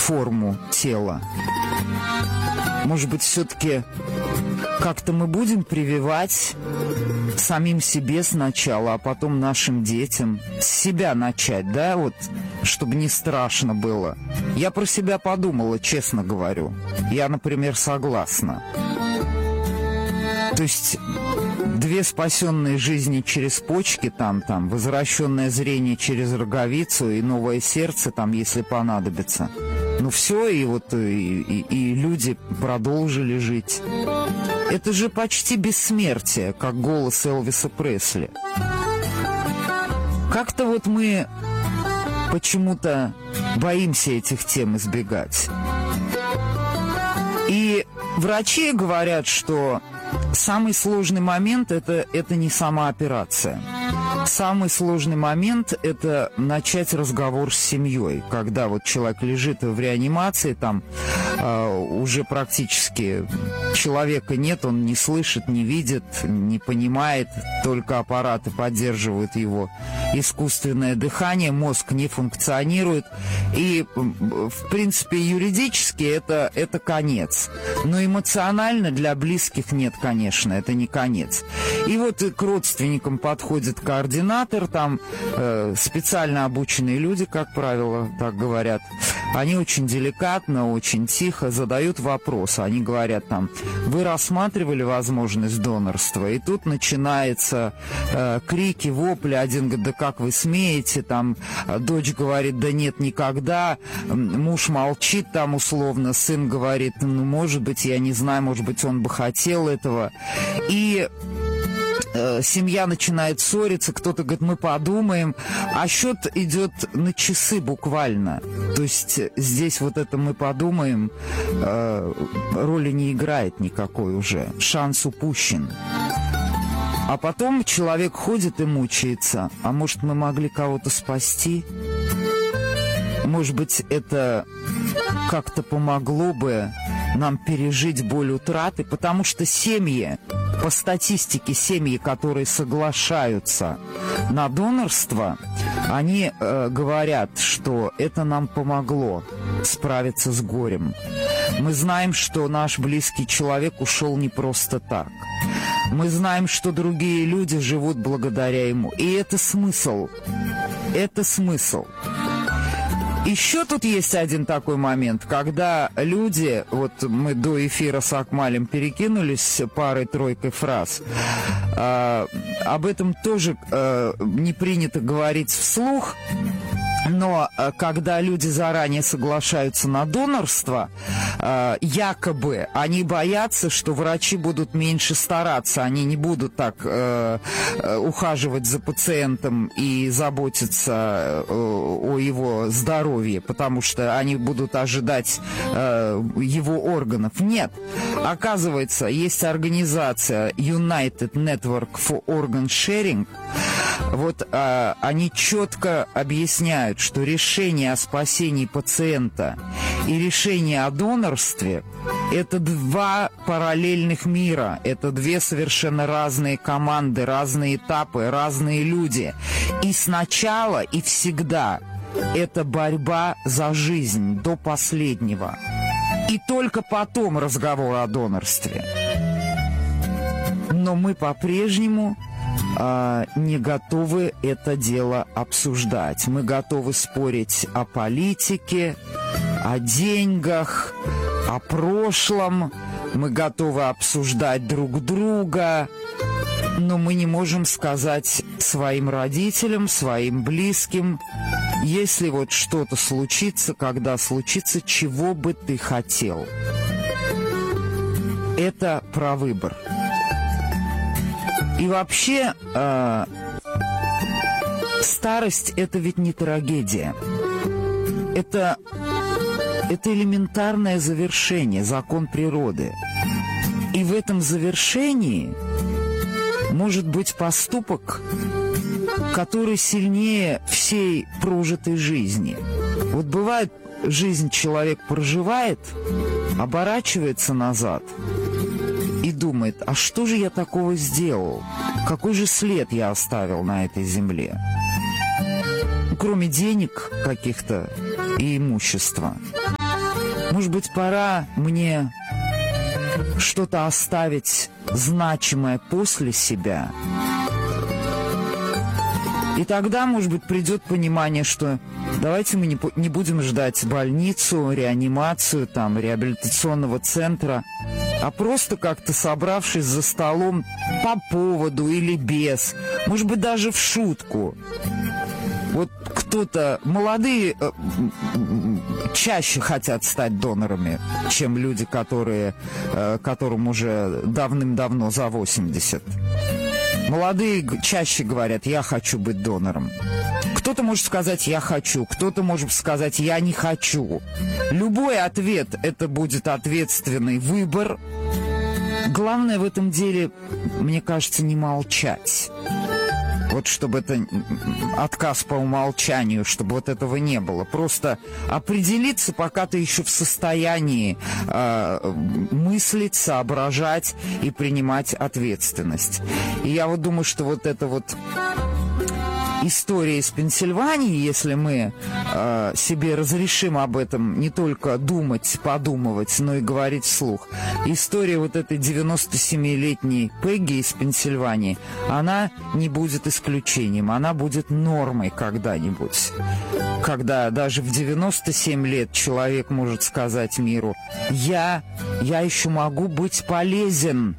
форму тела. Может быть, все-таки как-то мы будем прививать самим себе сначала, а потом нашим детям. С себя начать, да, вот, чтобы не страшно было. Я про себя подумала, честно говорю. Я, например, согласна. То есть 2 спасенные жизни через почки, там, возвращенное зрение через роговицу и новое сердце, там, если понадобится. Ну все, и вот и люди продолжили жить. Это же почти бессмертие, как голос Элвиса Пресли. Как-то вот мы почему-то боимся этих тем избегать. И врачи говорят, что самый сложный момент это не сама операция. Самый сложный момент – это начать разговор с семьей, когда вот человек лежит в реанимации, там уже практически человека нет, он не слышит, не видит, не понимает, только аппараты поддерживают его искусственное дыхание, мозг не функционирует, и, в принципе, юридически это конец. Но эмоционально для близких нет, конечно, это не конец. И вот к родственникам подходит координатор, там специально обученные люди, как правило, так говорят. Они очень деликатно, очень тихо задают вопрос. Они говорят там: вы рассматривали возможность донорства? И тут начинаются крики, вопли. Один говорит: да как вы смеете? Там дочь говорит: да нет, никогда. Муж молчит там условно. Сын говорит: ну, может быть, я не знаю, может быть, он бы хотел этого. И семья начинает ссориться, кто-то говорит: мы подумаем, а счет идет на часы буквально. То есть здесь вот это «мы подумаем» роли не играет никакой уже, шанс упущен. А потом человек ходит и мучается. А может, мы могли кого-то спасти? Может быть, это как-то помогло бы нам пережить боль утраты, потому что семьи, по статистике, семьи, которые соглашаются на донорство, они говорят, что это нам помогло справиться с горем. Мы знаем, что наш близкий человек ушел не просто так. Мы знаем, что другие люди живут благодаря ему. И это смысл. Это смысл. Еще тут есть один такой момент, когда люди, вот мы до эфира с Акмалем перекинулись парой-тройкой фраз, об этом тоже не принято говорить вслух, но когда люди заранее соглашаются на донорство, якобы они боятся, что врачи будут меньше стараться, они не будут так ухаживать за пациентом и заботиться о его здоровье, потому что они будут ожидать его органов. Нет. Оказывается, есть организация United Network for Organ Sharing. Вот они четко объясняют, что решение о спасении пациента и решение о донорстве – это 2 параллельных мира, это 2 совершенно разные команды, разные этапы, разные люди. И сначала, и всегда это борьба за жизнь до последнего. И только потом разговор о донорстве. Но мы по-прежнему не готовы это дело обсуждать. Мы готовы спорить о политике, о деньгах, о прошлом. Мы готовы обсуждать друг друга, но мы не можем сказать своим родителям, своим близким: если вот что-то случится, когда случится, чего бы ты хотел. Это про выбор. И вообще, старость – это ведь не трагедия. Это элементарное завершение, закон природы. И в этом завершении может быть поступок, который сильнее всей прожитой жизни. Вот бывает, жизнь человек проживает, оборачивается назад и думает: а что же я такого сделал? Какой же след я оставил на этой земле? Кроме денег каких-то и имущества. Может быть, пора мне что-то оставить значимое после себя. И тогда, может быть, придет понимание, что давайте мы не будем ждать больницу, реанимацию, там, реабилитационного центра, а просто как-то собравшись за столом по поводу или без, может быть, даже в шутку. Вот кто-то, молодые чаще хотят стать донорами, чем люди, которым уже давным-давно за 80. Молодые чаще говорят: я хочу быть донором. Кто-то может сказать: я хочу, кто-то может сказать: я не хочу. Любой ответ – это будет ответственный выбор. Главное в этом деле, мне кажется, не молчать. Вот чтобы это отказ по умолчанию, чтобы вот этого не было. Просто определиться, пока ты еще в состоянии мыслить, соображать и принимать ответственность. И я вот думаю, что вот это вот история из Пенсильвании, если мы себе разрешим об этом не только думать, подумывать, но и говорить вслух. История вот этой 97-летней Пегги из Пенсильвании, она не будет исключением, она будет нормой когда-нибудь. Когда даже в 97 лет человек может сказать миру: я еще могу быть полезен.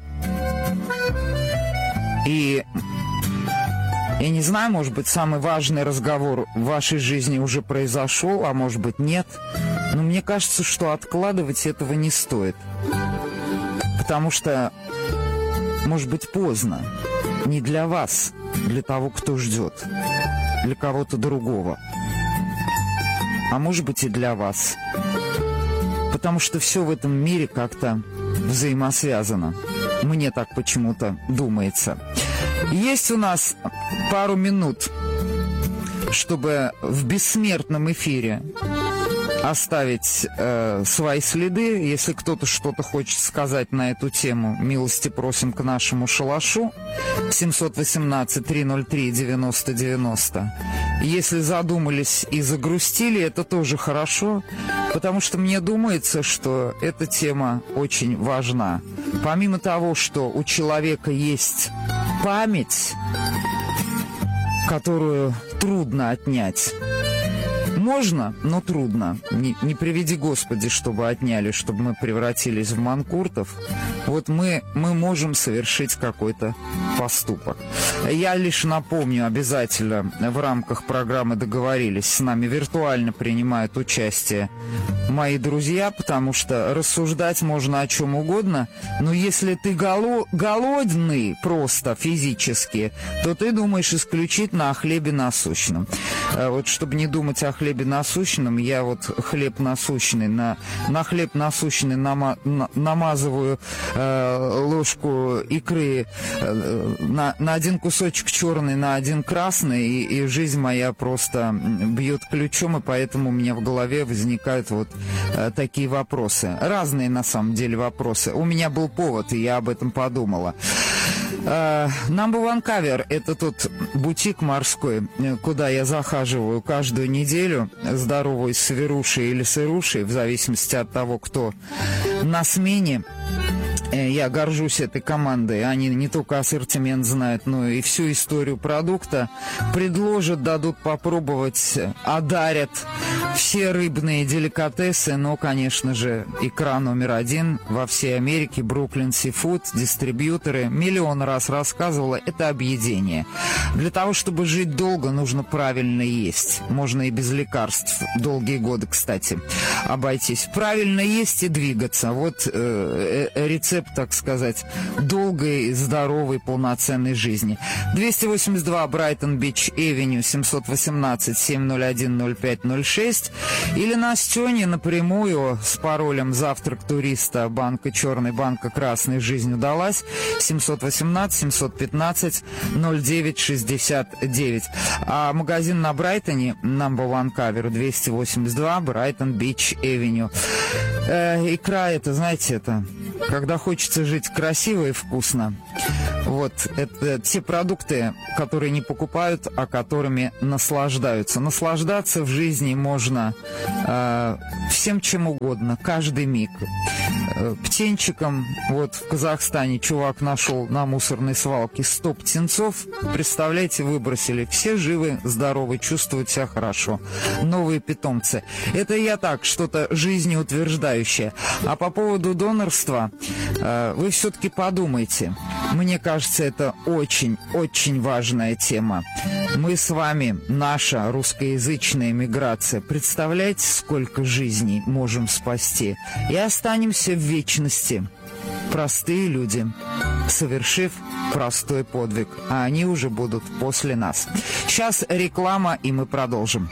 И я не знаю, может быть, самый важный разговор в вашей жизни уже произошел, а может быть, нет. Но мне кажется, что откладывать этого не стоит. Потому что, может быть, поздно. Не для вас, для того, кто ждет. Для кого-то другого. А может быть, и для вас. Потому что все в этом мире как-то взаимосвязано. Мне так почему-то думается. Есть у нас пару минут, чтобы в бессмертном эфире оставить свои следы. Если кто-то что-то хочет сказать на эту тему, милости просим к нашему шалашу 718-303-90-90. Если задумались и загрустили, это тоже хорошо, потому что мне думается, что эта тема очень важна. Помимо того, что у человека есть память, которую трудно отнять. Можно, но трудно. Не приведи Господи, чтобы отняли, чтобы мы превратились в манкуртов. Вот мы можем совершить какой-то поступок. Я лишь напомню, обязательно в рамках программы «Договорились» с нами виртуально принимают участие мои друзья, потому что рассуждать можно о чем угодно, но если ты голодный просто физически, то ты думаешь исключительно о хлебе насущном. Вот чтобы не думать о хлебе насущном, я вот хлеб насущный, на хлеб насущный намазываю ложку икры на один кусочек черный, на один красный, и жизнь моя просто бьет ключом, и поэтому у меня в голове возникают вот такие вопросы. Разные на самом деле вопросы. У меня был повод, и я об этом подумала. Number One Cover – это тот бутик морской, куда я захаживаю каждую неделю, здороваюсь с Верушей или с Ирушей, в зависимости от того, кто на смене. Я горжусь этой командой. Они не только ассортимент знают, но и всю историю продукта. Предложат, дадут попробовать, одарят все рыбные деликатесы. Но, конечно же, икра номер один во всей Америке. Brooklyn Seafood, дистрибьюторы. Миллион раз рассказывала, это объедение. Для того, чтобы жить долго, нужно правильно есть. Можно и без лекарств. Долгие годы, кстати, обойтись. Правильно есть и двигаться. Вот рецепт, так сказать, долгой, здоровой, полноценной жизни. 282 Брайтон-Бич Эвеню, 718-701-0506. Или на Стёне напрямую с паролем «Завтрак туриста», банка черный, банка красный, жизнь удалась, 718-715-0969. А магазин на Брайтоне, Number One Cover, 282 Брайтон-Бич Эвеню. Икра, это, знаете, это... Когда хочется жить красиво и вкусно, Вот, это те продукты, которые не покупают, а которыми наслаждаются. Наслаждаться в жизни можно всем чем угодно, каждый миг. Птенчиком, вот в Казахстане чувак нашел на мусорной свалке 100 птенцов, представляете, выбросили. Все живы, здоровы, чувствуют себя хорошо. Новые питомцы. Это я так, что-то жизнеутверждающее. А по поводу донорства, вы все-таки подумайте. Мне кажется, это очень важная тема. Мы с вами, наша русскоязычная миграция, представляете, сколько жизней можем спасти? И останемся в вечности. Простые люди, совершив простой подвиг, а они уже будут после нас. Сейчас реклама, и мы продолжим.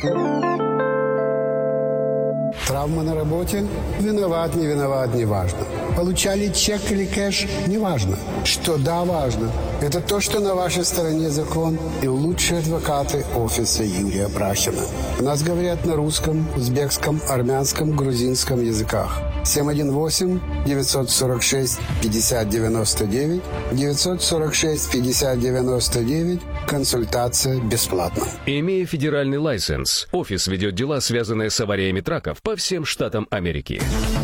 Травма на работе? Виноват, не виноват, не важно. Получали чек или кэш? Не важно. Что да, важно. Это то, что на вашей стороне закон и лучшие адвокаты офиса Юрия Брахина. У нас говорят на русском, узбекском, армянском, грузинском языках. 718-946-5099, 946-5099. Консультация бесплатна. Имея федеральный лайсенс, офис ведет дела, связанные с авариями траков по всем штатам Америки.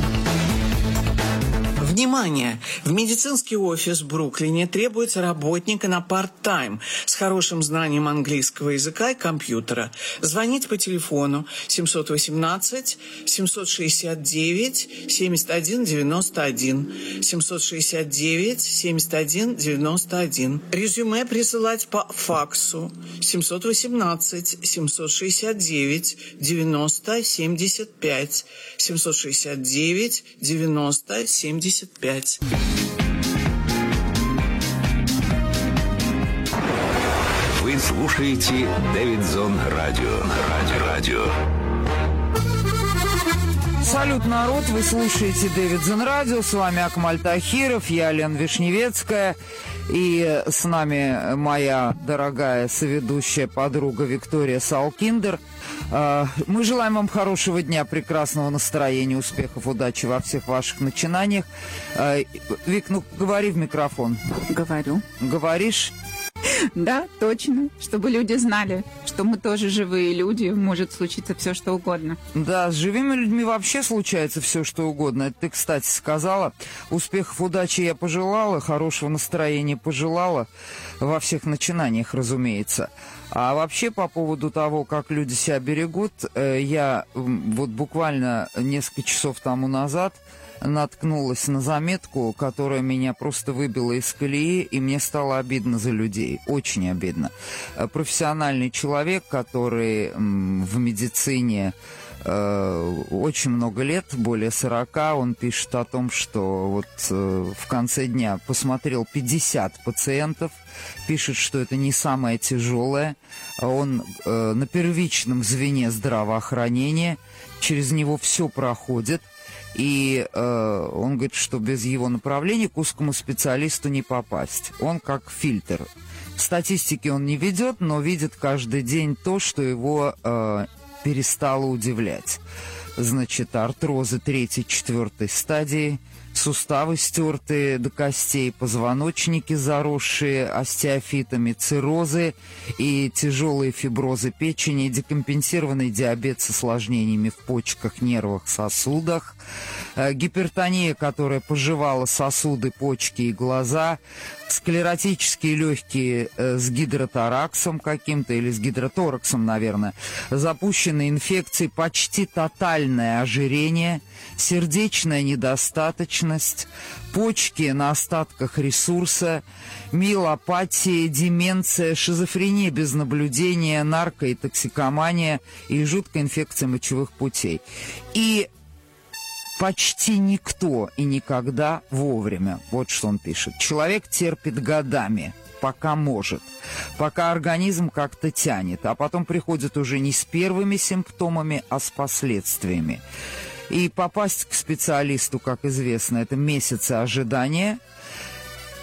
Внимание! В медицинский офис в Бруклине требуется работника на парт-тайм с хорошим знанием английского языка и компьютера. Звоните по телефону 718-769-7191, 769-7191. Резюме присылать по факсу 718-769-9075, 769-9075. Вы слушаете Дэвидсон Радио. Салют, народ! Вы слушаете Дэвидсон Радио. С вами Акмаль Тахиров, я Лена Вишневецкая. И с нами моя дорогая соведущая подруга Виктория Салкиндер. Мы желаем вам хорошего дня, прекрасного настроения, успехов, удачи во всех ваших начинаниях. Вик, ну говори в микрофон. Говорю. Говоришь? Да, точно. Чтобы люди знали, что мы тоже живые люди, может случиться все, что угодно. Да, с живыми людьми вообще случается все, что угодно. Это ты, кстати, сказала. Успехов, удачи я пожелала, хорошего настроения пожелала. Во всех начинаниях, разумеется. А вообще, по поводу того, как люди себя берегут, я вот буквально несколько часов тому назад наткнулась на заметку, которая меня просто выбила из колеи, и мне стало обидно за людей. Очень обидно. Профессиональный человек, который в медицине очень много лет, более 40, он пишет о том, что вот в конце дня посмотрел 50 пациентов, пишет, что это не самое тяжелое. Он на первичном звене здравоохранения, через него все проходит. И он говорит, что без его направления к узкому специалисту не попасть. Он как фильтр. Статистики он не ведет, но видит каждый день то, что его перестало удивлять. Значит, артрозы 3-4 стадии, суставы стертые до костей, позвоночники заросшие остеофитами, циррозы и тяжелые фиброзы печени, декомпенсированный диабет с осложнениями в почках, нервах, сосудах, гипертония, которая пожевала сосуды, почки и глаза, склеротические легкие с гидротораксом каким-то или с гидротораксом, наверное, запущенные инфекции, почти тотальное ожирение, сердечная недостаточность, почки на остатках ресурса, миелопатия, деменция, шизофрения без наблюдения, нарко- и токсикомания и жуткая инфекция мочевых путей. И почти никто и никогда вовремя. Вот что он пишет. Человек терпит годами, пока может, пока организм как-то тянет, а потом приходит уже не с первыми симптомами, а с последствиями. И попасть к специалисту, как известно, это месяцы ожидания.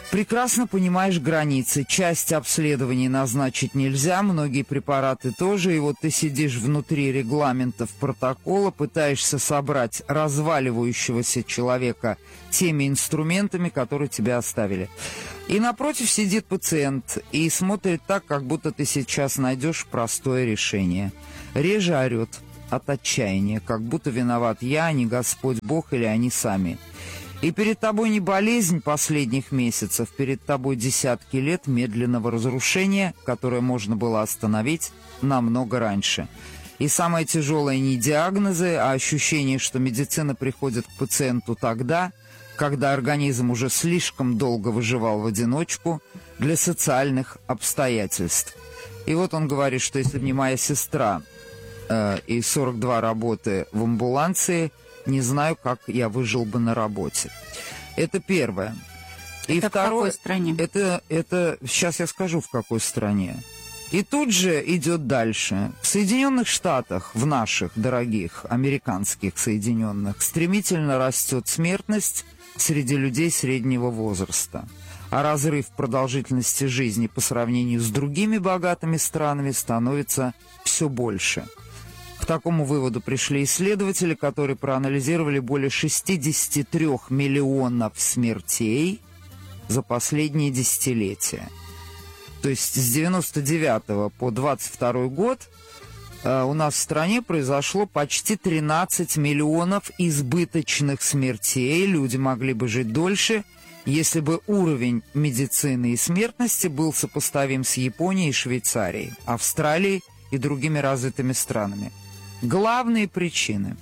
Прекрасно понимаешь границы. Часть обследований назначить нельзя, многие препараты тоже. И вот ты сидишь внутри регламентов протокола, пытаешься собрать разваливающегося человека теми инструментами, которые тебе оставили. И напротив сидит пациент и смотрит так, как будто ты сейчас найдешь простое решение. Реже орет от отчаяния, как будто виноват я, а не Господь Бог или они сами. И перед тобой не болезнь последних месяцев, перед тобой десятки лет медленного разрушения, которое можно было остановить намного раньше. И самое тяжелое не диагнозы, а ощущение, что медицина приходит к пациенту тогда, когда организм уже слишком долго выживал в одиночку для социальных обстоятельств. И вот он говорит, что если бы не моя сестра и 42 работы в амбуланции, не знаю, как я выжил бы на работе. Это первое. И это второе, в какой стране? Это сейчас я скажу, в какой стране. И тут же идет дальше. В Соединенных Штатах, в наших дорогих американских Соединенных, стремительно растет смертность среди людей среднего возраста. А разрыв продолжительности жизни по сравнению с другими богатыми странами становится все больше. К такому выводу пришли исследователи, которые проанализировали более 63 миллионов смертей за последние десятилетия. То есть с 99 по 22 год у нас в стране произошло почти 13 миллионов избыточных смертей. Люди могли бы жить дольше, если бы уровень медицины и смертности был сопоставим с Японией и Швейцарией, Австралией и другими развитыми странами. Главные причины.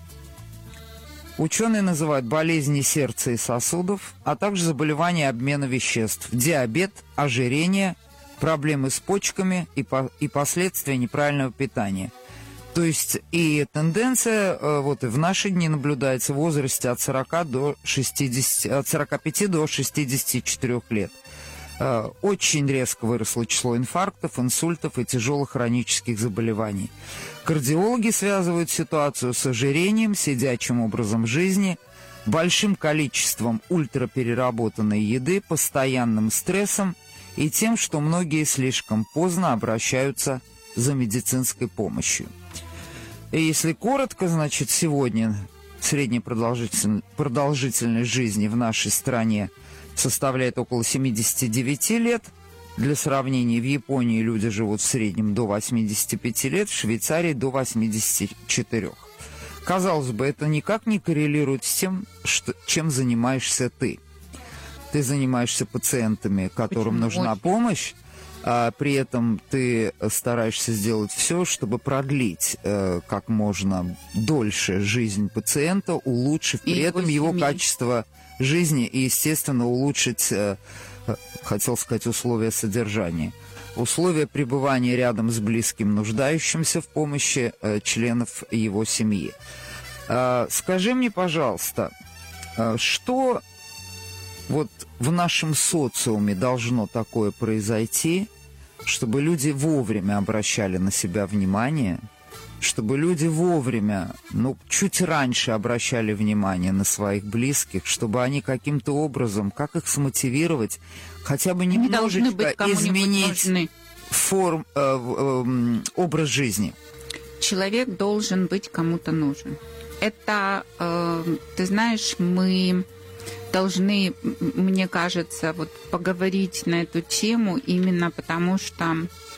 Ученые называют болезни сердца и сосудов, а также заболевания обмена веществ, диабет, ожирение, проблемы с почками и последствия неправильного питания. То есть и тенденция вот и в наши дни наблюдается в возрасте от 45 до 64 лет. Очень резко выросло число инфарктов, инсультов и тяжелых хронических заболеваний. Кардиологи связывают ситуацию с ожирением, сидячим образом жизни, большим количеством ультрапереработанной еды, постоянным стрессом и тем, что многие слишком поздно обращаются за медицинской помощью. И если коротко, значит, сегодня средняя продолжительность жизни в нашей стране составляет около 79 лет. Для сравнения, в Японии люди живут в среднем до 85 лет, в Швейцарии до 84. Казалось бы, это никак не коррелирует с тем, чем занимаешься ты. Ты занимаешься пациентами, которым нужна помощь, а при этом ты стараешься сделать все, чтобы продлить как можно дольше жизнь пациента, улучшив при этом его качество жизни и, естественно, улучшить, хотел сказать, условия содержания. Условия пребывания рядом с близким, нуждающимся в помощи членов его семьи. Скажи мне, пожалуйста, что вот в нашем социуме должно такое произойти, чтобы люди вовремя обращали на себя внимание, чтобы люди вовремя, чуть раньше обращали внимание на своих близких, чтобы они каким-то образом, как их смотивировать, хотя бы немножечко изменить образ жизни. Человек должен быть кому-то нужен. Это, ты знаешь, мы должны, мне кажется, вот поговорить на эту тему именно потому, что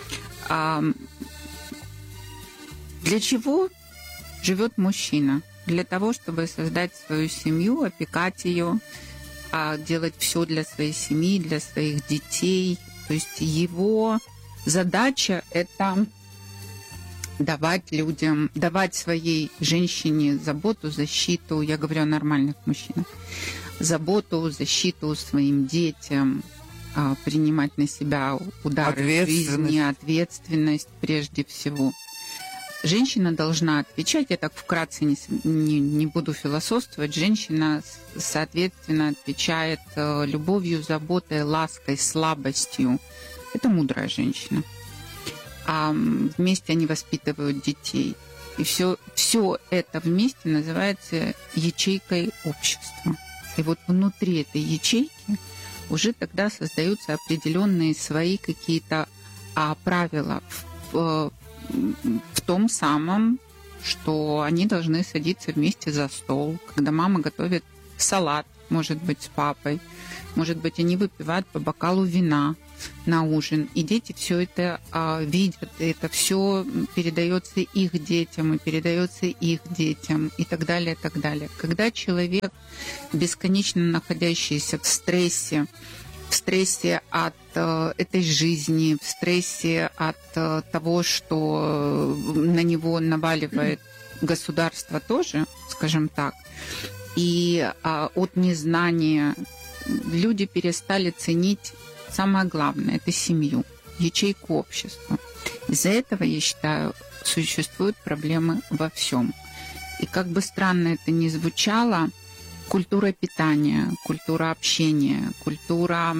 для чего живет мужчина? Для того, чтобы создать свою семью, опекать ее, делать все для своей семьи, для своих детей. То есть его задача – это давать людям, давать своей женщине заботу, защиту, я говорю о нормальных мужчинах, заботу, защиту своим детям, принимать на себя удары жизни, ответственность прежде всего. Женщина должна отвечать, я так вкратце не буду философствовать, женщина, соответственно, отвечает любовью, заботой, лаской, слабостью. Это мудрая женщина. А вместе они воспитывают детей. И все это вместе называется ячейкой общества. И вот внутри этой ячейки уже тогда создаются определенные свои какие-то правила в том самом, что они должны садиться вместе за стол, когда мама готовит салат, может быть, с папой, может быть, они выпивают по бокалу вина на ужин, и дети все это видят, и это все передается их детям, и передается их детям, и так далее, и так далее. Когда человек, бесконечно находящийся в стрессе от этой жизни, в стрессе от того, что на него наваливает государство тоже, скажем так, и от незнания, люди перестали ценить самое главное – это семью, ячейку общества. Из-за этого, я считаю, существуют проблемы во всем. И как бы странно это ни звучало, культура питания, культура общения, культура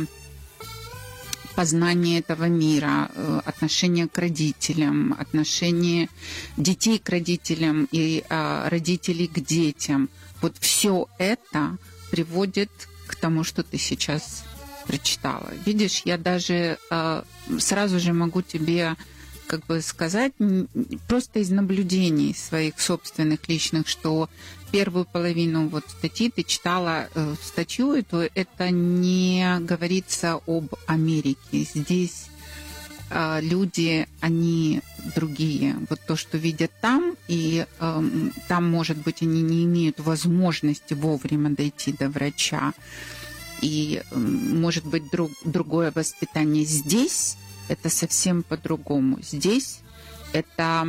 познания этого мира, отношение к родителям, отношение детей к родителям и родителей к детям. Вот все это приводит к тому, что ты сейчас прочитала. Видишь, я даже сразу же могу тебе как бы сказать, просто из наблюдений своих собственных личных, что первую половину вот статьи ты читала статью, и то это не говорится об Америке. Здесь люди, они другие. Вот то, что видят там, и там, может быть, они не имеют возможности вовремя дойти до врача, и, может быть, другое воспитание. Здесь это совсем по-другому. Здесь это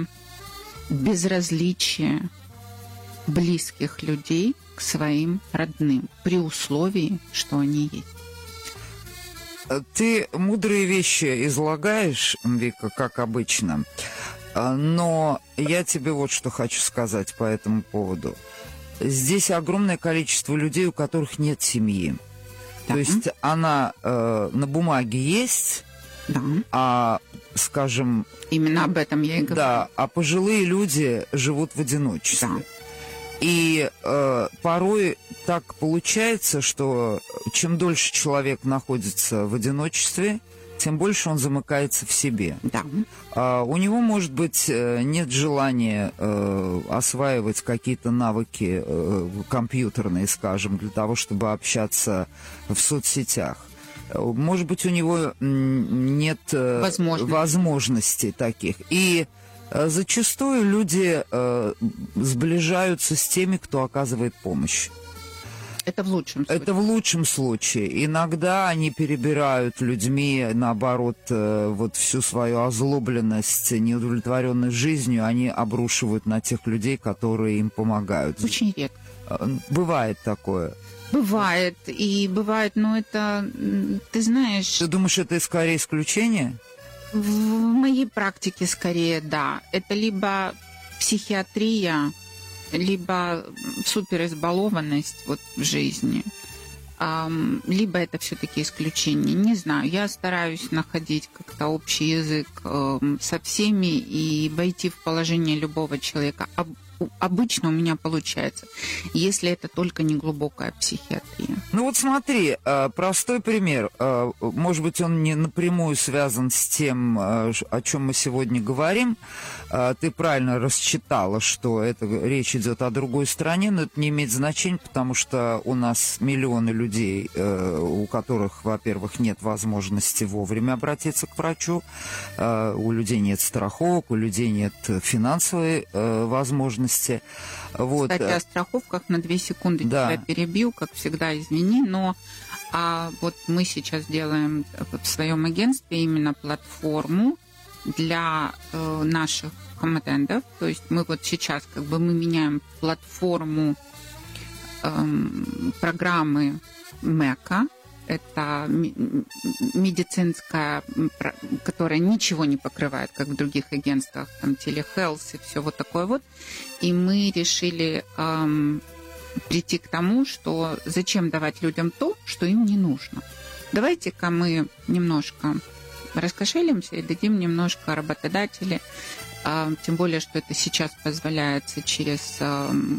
безразличие близких людей к своим родным, при условии, что они есть. Ты мудрые вещи излагаешь, Вика, как обычно, но я тебе вот что хочу сказать по этому поводу. Здесь огромное количество людей, у которых нет семьи. Да. То есть она на бумаге есть, да. А, скажем... Именно об этом я и говорю. Да, а пожилые люди живут в одиночестве. Да. И порой так получается, что чем дольше человек находится в одиночестве, тем больше он замыкается в себе. Да. У него, может быть, нет желания осваивать какие-то навыки компьютерные, скажем, для того, чтобы общаться в соцсетях. Может быть, у него нет возможностей таких. И зачастую люди сближаются с теми, кто оказывает помощь. Это в лучшем случае. Это в лучшем случае. Иногда они перебирают людьми, наоборот, вот всю свою озлобленность, неудовлетворенность жизнью, они обрушивают на тех людей, которые им помогают. Очень редко. Бывает такое. Бывает. И бывает, но это, ты знаешь... Ты думаешь, это скорее исключение? В моей практике скорее, да. Это либо психиатрия, либо суперизбалованность вот в жизни, либо это все-таки исключение. Не знаю, я стараюсь находить как-то общий язык со всеми и войти в положение любого человека. Обычно у меня получается, если это только не глубокая психиатрия. Ну вот смотри, простой пример. Может быть, он не напрямую связан с тем, о чем мы сегодня говорим. Ты правильно рассчитала, что это речь идет о другой стране, но это не имеет значения, потому что у нас миллионы людей, у которых, во-первых, нет возможности вовремя обратиться к врачу, у людей нет страховок, у людей нет финансовой возможности. Вот. Кстати, о страховках на 2 секунды тебя перебью, как всегда, извини, но вот мы сейчас делаем в своем агентстве именно платформу для наших комментов, то есть мы вот сейчас как бы мы меняем платформу программы МЭКа, это медицинская, которая ничего не покрывает, как в других агентствах, там телехелс и все вот такое вот. И мы решили прийти к тому, что зачем давать людям то, что им не нужно. Давайте-ка мы немножко раскошелимся и дадим немножко работодателей, тем более, что это сейчас позволяется через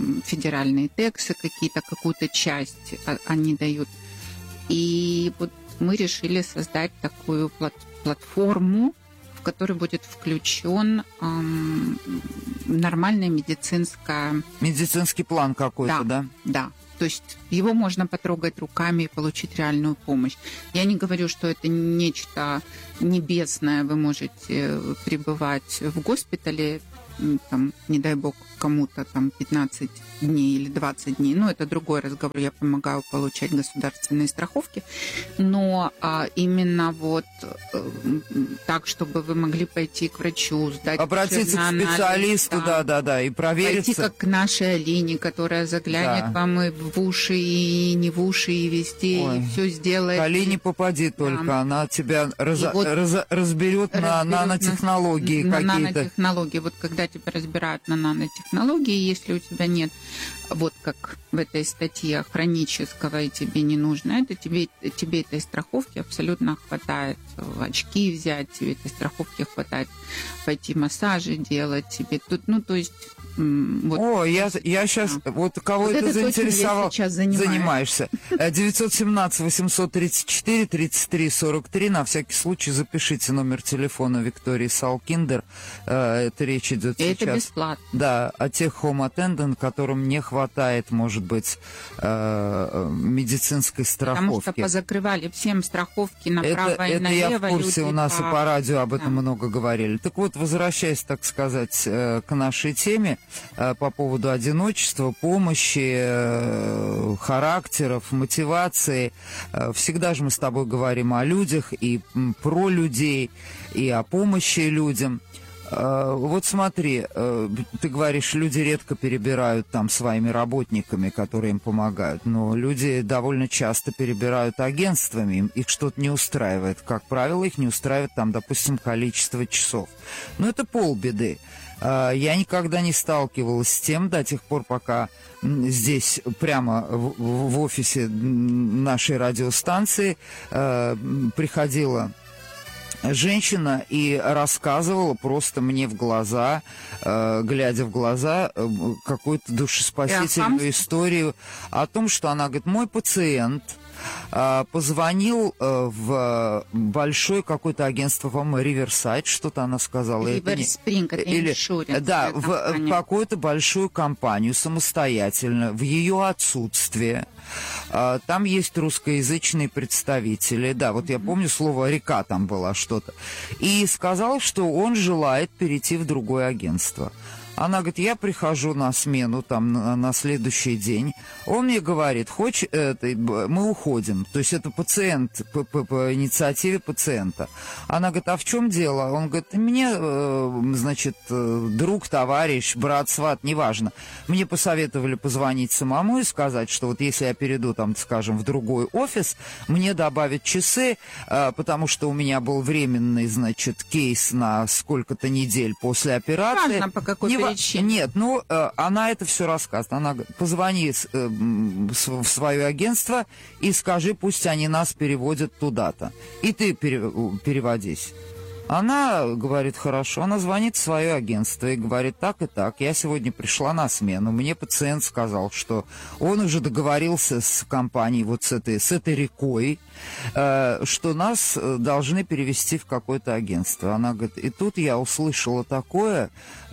федеральные тексы какие-то, какую-то часть они дают. И вот мы решили создать такую платформу, в которой будет включен нормальная медицинский план какой-то, да? Да. То есть его можно потрогать руками и получить реальную помощь. Я не говорю, что это нечто небесное, вы можете пребывать в госпитале, там, не дай бог, кому-то там 15 дней или 20 дней. Ну, это другой разговор. Я помогаю получать государственные страховки. Но именно вот так, чтобы вы могли пойти к врачу, сдать обратиться к специалисту, да, и провериться. Пойти как к нашей Алине, которая заглянет вам и в уши, и не в уши, и везде, и все сделает. К Алине попади только, она тебя разберет на нанотехнологии какие-то. Нанотехнологии. Вот когда тебя разбирают на нанотехнологии, если у тебя нет, вот как в этой статье, хронического, и тебе не нужно, это тебе этой страховки абсолютно хватает. Очки взять, тебе этой страховки хватает, пойти массажи делать тебе. Тут, ну, то есть... Вот. Я сейчас, вот кого вот это заинтересовал, занимаешься. 917-834-33-43, на всякий случай запишите номер телефона Виктории Салкиндер. Это речь идет сейчас. Это бесплатно. Да, о тех home attendant, которым не хватает, может быть, медицинской страховки. Потому что позакрывали всем страховки направо и налево. Это я в курсе, у нас и по радио об этом много говорили. Так вот, возвращаясь, так сказать, к нашей теме, по поводу одиночества, помощи, характеров, мотивации. Всегда же мы с тобой говорим о людях и про людей, и о помощи людям. Вот смотри, ты говоришь, люди редко перебирают там своими работниками, которые им помогают, но люди довольно часто перебирают агентствами, их что-то не устраивает. Как правило, их не устраивает там, допустим, количество часов. Но это полбеды. Я никогда не сталкивалась с тем до тех пор, пока здесь прямо в офисе нашей радиостанции приходила женщина и рассказывала просто мне в глаза, глядя в глаза, какую-то душеспасительную историю о том, что она говорит, мой пациент позвонил в большое какое-то агентство, по-моему, Riverside, что-то она сказала. Riverspring, это иншуренс. Да, в какую-то большую компанию самостоятельно, в ее отсутствие. Там есть русскоязычные представители. Да, вот я помню, слово «река» там было что-то. И сказал, что он желает перейти в другое агентство. Она говорит, я прихожу на смену там на следующий день. Он мне говорит, мы уходим. То есть это пациент, по инициативе пациента. Она говорит, а в чем дело? Он говорит, мне, значит, друг, товарищ, брат, сват, неважно. Мне посоветовали позвонить самому и сказать, что вот если я перейду там, скажем, в другой офис, мне добавят часы, потому что у меня был временный, значит, кейс на сколько-то недель после операции. Важно, по какой причине. Нет, она это все рассказывает. Она говорит, позвони в свое агентство и скажи, пусть они нас переводят туда-то. И ты переводись. Она говорит, хорошо, она звонит в свое агентство и говорит, так и так, я сегодня пришла на смену, мне пациент сказал, что он уже договорился с компанией, вот с этой рекой, что нас должны перевести в какое-то агентство. Она говорит, и тут я услышала такое,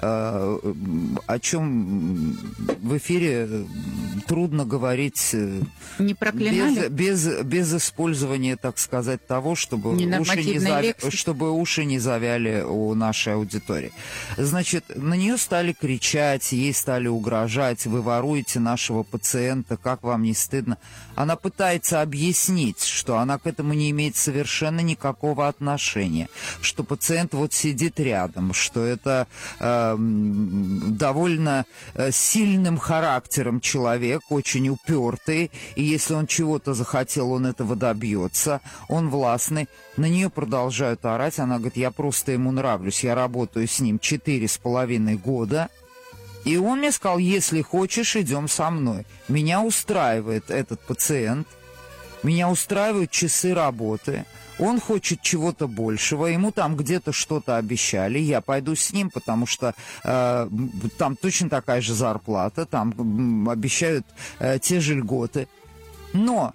о чем в эфире трудно говорить не проклинали? без использования, так сказать, того, чтобы уши не завяли у нашей аудитории. Значит, на нее стали кричать, ей стали угрожать, вы воруете нашего пациента, как вам не стыдно? Она пытается объяснить, что она к этому не имеет совершенно никакого отношения, что пациент вот сидит рядом, что это довольно сильным характером человек, очень упертый, и если он чего-то захотел, он этого добьется, он властный. На нее продолжают орать, она говорит, я просто ему нравлюсь, я работаю с ним 4,5 года, и он мне сказал, если хочешь, идем со мной. Меня устраивает этот пациент, меня устраивают часы работы, он хочет чего-то большего, ему там где-то что-то обещали, я пойду с ним, потому что там точно такая же зарплата, там обещают те же льготы. Но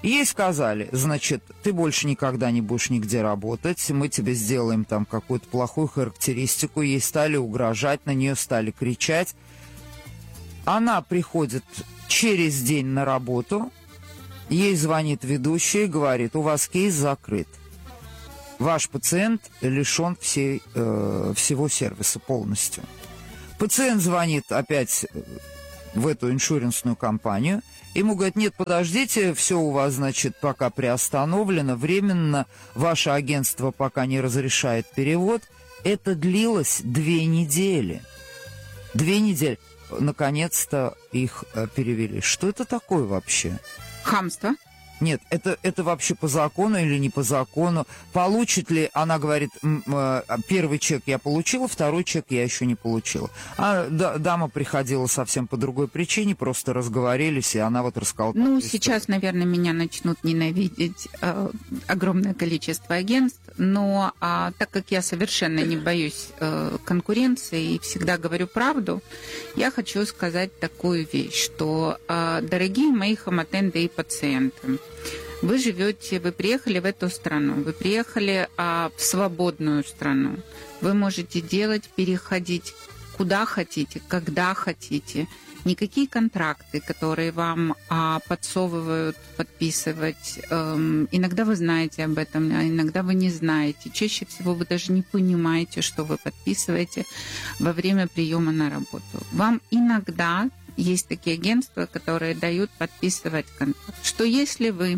Ей сказали, значит, ты больше никогда не будешь нигде работать, мы тебе сделаем там какую-то плохую характеристику. Ей стали угрожать, на нее стали кричать. Она приходит через день на работу, ей звонит ведущий и говорит, у вас кейс закрыт. Ваш пациент лишен всего сервиса полностью. Пациент звонит опять в эту иншуренсную компанию. Ему говорят, нет, подождите, все у вас, значит, пока приостановлено, временно, ваше агентство пока не разрешает перевод. Это длилось 2 недели. 2 недели. Наконец-то их перевели. Что это такое вообще? Хамство. Нет, это вообще по закону или не по закону? Получит ли, она говорит, первый чек я получила, второй чек я еще не получила. А дама приходила совсем по другой причине, просто разговорились, и она вот рассказала. Ну, сейчас, наверное, меня начнут ненавидеть огромное количество агентств, но так как я совершенно не боюсь конкуренции и всегда говорю правду, я хочу сказать такую вещь, что, дорогие мои хамотенды и пациенты, вы приехали в эту страну, вы приехали в свободную страну. Вы можете переходить куда хотите, когда хотите. Никакие контракты, которые вам подсовывают подписывать, иногда вы знаете об этом, а иногда вы не знаете. Чаще всего вы даже не понимаете, что вы подписываете во время приема на работу. Вам иногда есть такие агентства, которые дают подписывать контракт. Что если вы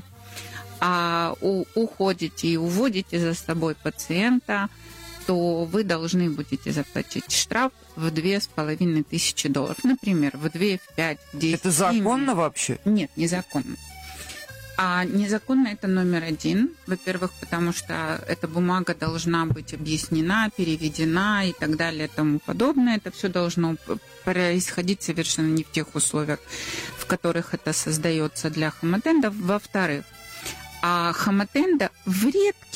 уходите и уводите за собой пациента, то вы должны будете заплатить штраф в $2500. Например, в 2, в 5, в 10. Это законно вообще? Нет, незаконно. Незаконно это номер 1. Во-первых, потому что эта бумага должна быть объяснена, переведена и так далее и тому подобное. Это все должно происходить совершенно не в тех условиях, в которых это создается для хамотендов. Во-вторых, хамотенда в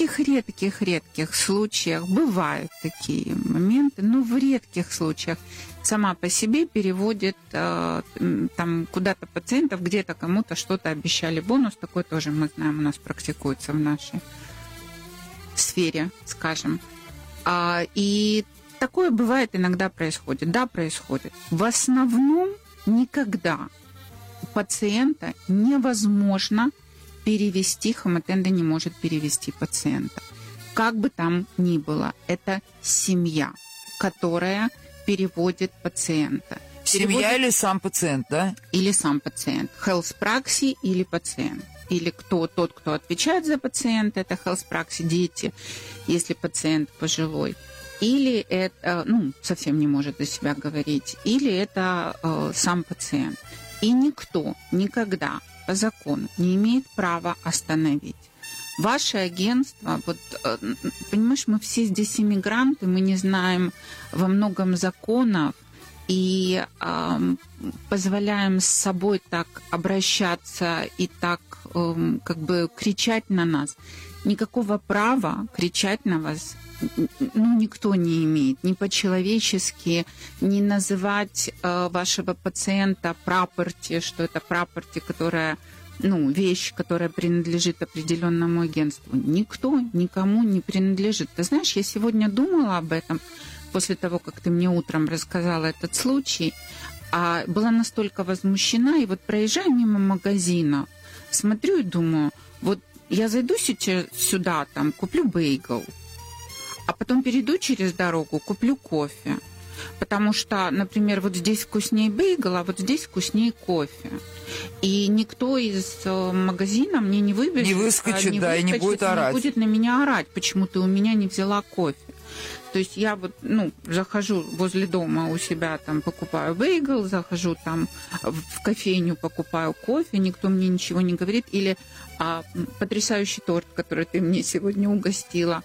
редких случаях, бывают такие моменты, но в редких случаях сама по себе переводит там куда-то пациентов, где-то кому-то что-то обещали бонус. Такой тоже, мы знаем, у нас практикуется в нашей сфере, скажем. И такое бывает, иногда происходит. Да, происходит. В основном никогда у пациента невозможно перевести, хамотенда не может перевести пациента. Как бы там ни было, это семья, которая переводит пациента. Семья или сам пациент, да? Или сам пациент. Health Praxis или пациент. Или тот, кто отвечает за пациента, это Health Praxis, дети, если пациент пожилой. Или это, совсем не может за себя говорить. Или это сам пациент. И никто никогда по закону не имеет права остановить. Ваше агентство, понимаешь, мы все здесь иммигранты, мы не знаем во многом законов и позволяем с собой так обращаться и так кричать на нас. Никакого права кричать на вас никто не имеет, ни по-человечески, не называть вашего пациента прапорти, что это прапорти, которая, вещь, которая принадлежит определенному агентству. Никто никому не принадлежит. Ты знаешь, я сегодня думала об этом, после того, как ты мне утром рассказала этот случай, была настолько возмущена, и проезжаю мимо магазина, смотрю и думаю, я зайду сейчас сюда, куплю бейгл, а потом перейду через дорогу, куплю кофе. Потому что, например, здесь вкуснее бейгл, а здесь вкуснее кофе. И никто из магазина мне не выбежит. Не выскочит, и не будет орать. Не будет на меня орать, почему ты у меня не взяла кофе. То есть я захожу возле дома у себя, покупаю бейгл, захожу в кофейню, покупаю кофе, никто мне ничего не говорит. Или потрясающий торт, который ты мне сегодня угостила,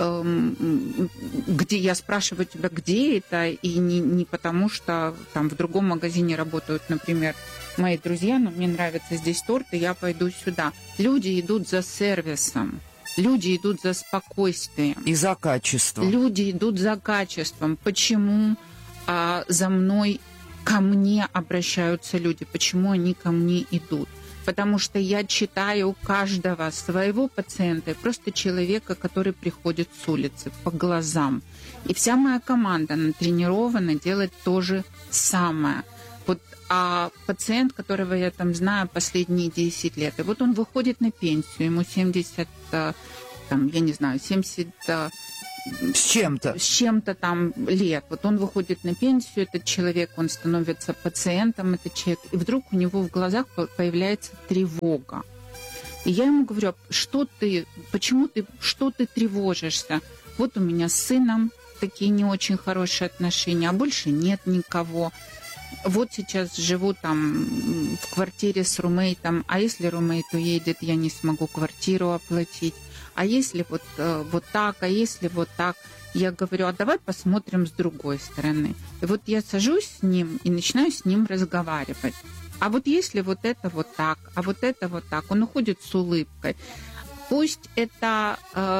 где я спрашиваю тебя, где это, и не потому, что в другом магазине работают, например, мои друзья, но мне нравится здесь торт, и я пойду сюда. Люди идут за сервисом, люди идут за спокойствием. И за качеством. Люди идут за качеством. Почему ко мне обращаются люди? Почему они ко мне идут? потому что я читаю каждого своего пациента, просто человека, который приходит с улицы, по глазам. И вся моя команда натренирована делать то же самое. Вот, а пациент, которого я там знаю последние 10 лет, и вот он выходит на пенсию, ему 70, там, я не знаю, 70... С чем-то там лет. Вот он выходит на пенсию, этот человек, он становится пациентом, этот человек, и вдруг у него в глазах появляется тревога. И я ему говорю, что ты тревожишься? Вот у меня с сыном такие не очень хорошие отношения, а больше нет никого. Вот сейчас живу там в квартире с румейтом, а если румейт уедет, я не смогу квартиру оплатить. А если вот так, а если вот так? Я говорю, а давай посмотрим с другой стороны. И вот я сажусь с ним и начинаю с ним разговаривать. А вот если вот это вот так, а вот это вот так, он уходит с улыбкой. Пусть это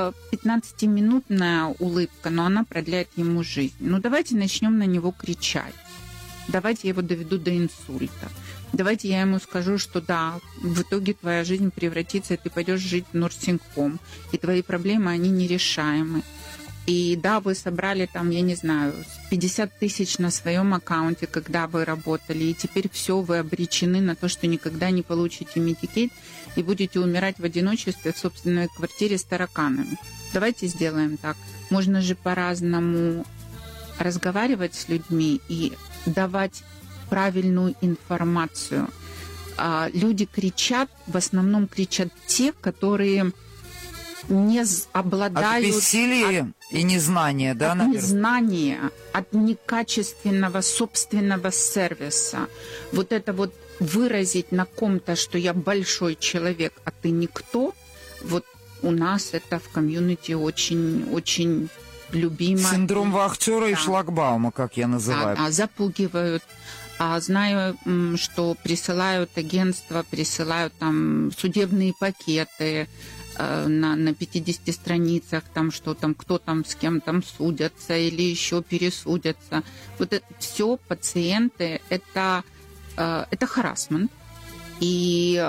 15-минутная улыбка, но она продляет ему жизнь. Ну давайте начнем на него кричать. Давайте я его доведу до инсульта. Давайте я ему скажу, что да, в итоге твоя жизнь превратится, и ты пойдешь жить в нурсингхом, и твои проблемы, они нерешаемы. И да, вы собрали там, я не знаю, 50 тысяч на своем аккаунте, когда вы работали, и теперь все, вы обречены на то, что никогда не получите Medicaid и будете умирать в одиночестве в собственной квартире с тараканами. Давайте сделаем так. Можно же по-разному разговаривать с людьми и давать правильную информацию. Люди кричат, в основном кричат те, которые не обладают... От бессилия и незнания, да, наверное? От незнания, от некачественного собственного сервиса. Вот это вот выразить на ком-то, что я большой человек, а ты никто, вот у нас это в комьюнити очень любимо. Синдром вахтера и шлагбаума, как я называю. Запугивают. Знаю, что присылают агентства, присылают там судебные пакеты на 50 страницах, там что там, кто там с кем там судятся или еще пересудятся. Вот это все пациенты, это харассмент. И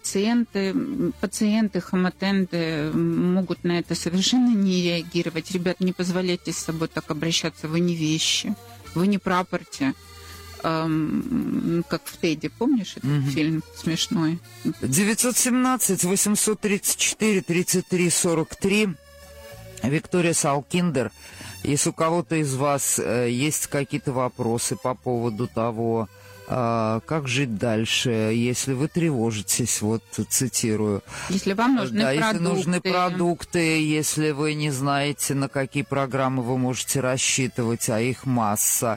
пациенты, хамотенды могут на это совершенно не реагировать. Ребят, не позволяйте с собой так обращаться, вы не вещи, вы не прапорти. Как в Тедди, помнишь этот фильм смешной? 917-834-33-43. Виктория Салкиндер. Если у кого-то из вас есть какие-то вопросы по поводу того, как жить дальше, если вы тревожитесь, вот цитирую. Если вам нужны продукты. Если нужны продукты, если вы не знаете, на какие программы вы можете рассчитывать, а их масса.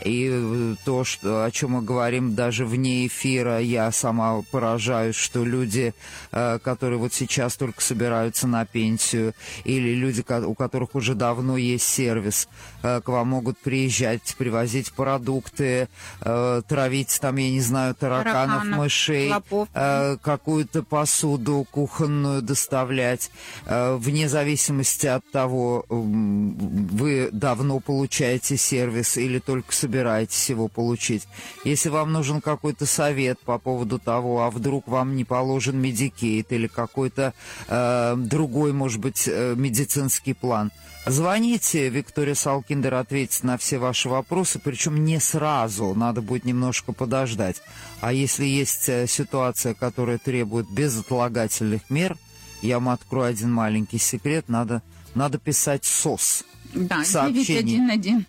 И то, о чем мы говорим даже вне эфира, я сама поражаюсь, что люди, которые вот сейчас только собираются на пенсию, или люди, у которых уже давно есть сервис, к вам могут приезжать, привозить продукты, травить там, я не знаю, тараканов, мышей, какую-то посуду кухонную доставлять, вне зависимости от того, вы давно получаете сервис или только собираетесь его получить. Если вам нужен какой-то совет по поводу того, а вдруг вам не положен Medicaid или какой-то другой, может быть, медицинский план, звоните, Виктория Салкиндер ответит на все ваши вопросы, причем не сразу, надо будет немножко подождать. А если есть ситуация, которая требует безотлагательных мер, я вам открою один маленький секрет, надо писать СОС. Да, 911.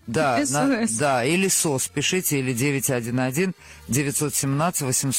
Да, или СОС пишите, или 911 917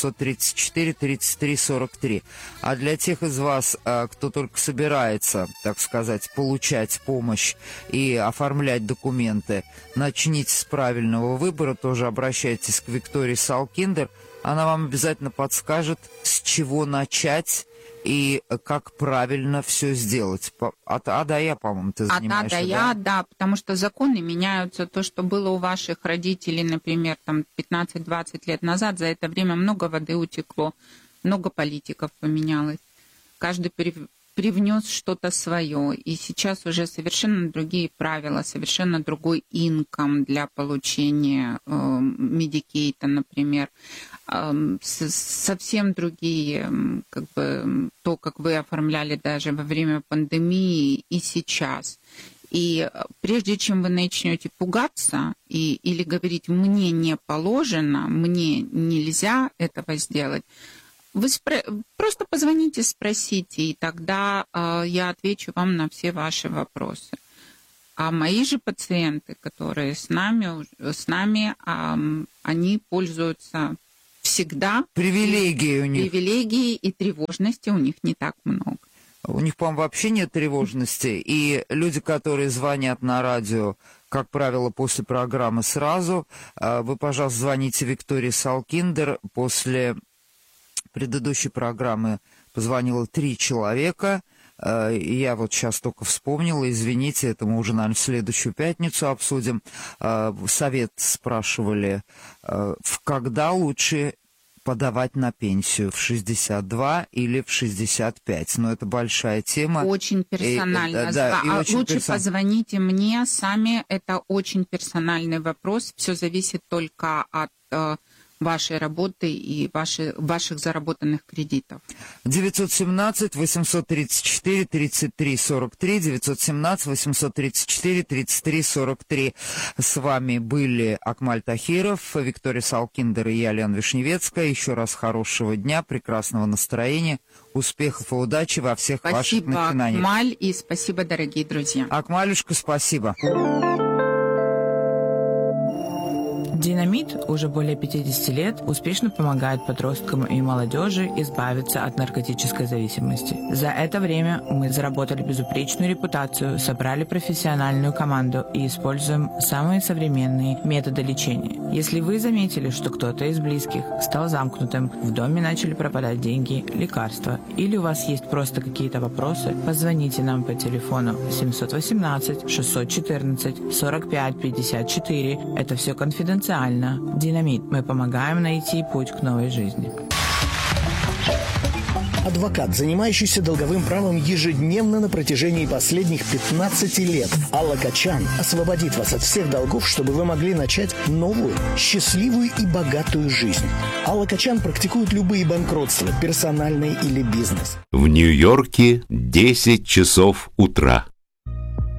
834 33 43. А для тех из вас, кто только собирается, так сказать, получать помощь и оформлять документы, начните с правильного выбора, тоже обращайтесь к Виктории Салкиндер. Она вам обязательно подскажет, с чего начать и как правильно все сделать. От А до Я, по-моему, ты занимаешься, От А до Я, да, потому что законы меняются. То, что было у ваших родителей, например, там 15-20 лет назад, за это время много воды утекло, много политиков поменялось. Каждый привнес что-то свое. И сейчас уже совершенно другие правила, совершенно другой инком для получения медикейта, например. Совсем другие, то, как вы оформляли даже во время пандемии и сейчас. И прежде чем вы начнете пугаться или говорить «мне не положено», «мне нельзя этого сделать», вы просто позвоните, спросите, и тогда я отвечу вам на все ваши вопросы. А мои же пациенты, которые с нами, они пользуются всегда. Привилегии у них. Привилегии и тревожности у них не так много. У них, по-моему, вообще нет тревожности. И люди, которые звонят на радио, как правило, после программы сразу, вы, пожалуйста, звоните Виктории Салкиндер. После предыдущей программы позвонило 3 человека. Я вот сейчас только вспомнила, извините, это мы уже, наверное, в следующую пятницу обсудим. Совет спрашивали, когда лучше подавать на пенсию, в 62 или в 65. Но это большая тема. Очень персонально. Лучше позвоните мне сами. Это очень персональный вопрос. Все зависит только от вашей работы и ваших заработанных кредитов. 917-834-33-43, 917-834-33-43. С вами были Акмаль Тахиров, Виктория Салкиндер и я, Лена Вишневецкая. Еще раз хорошего дня, прекрасного настроения, успехов и удачи во всех ваших начинаниях. Спасибо, Акмаль, и спасибо, дорогие друзья. Акмалюшка, спасибо. Динамит уже более 50 лет успешно помогает подросткам и молодежи избавиться от наркотической зависимости. За это время мы заработали безупречную репутацию, собрали профессиональную команду и используем самые современные методы лечения. Если вы заметили, что кто-то из близких стал замкнутым, в доме начали пропадать деньги, лекарства, или у вас есть просто какие-то вопросы, позвоните нам по телефону 718-614-45-54. Это все конфиденциально. Динамит. Мы помогаем найти путь к новой жизни. Адвокат, занимающийся долговым правом ежедневно на протяжении последних 15 лет. Алла Качан освободит вас от всех долгов, чтобы вы могли начать новую, счастливую и богатую жизнь. Алла Качан практикует любые банкротства, персональные или бизнес. В Нью-Йорке 10 часов утра.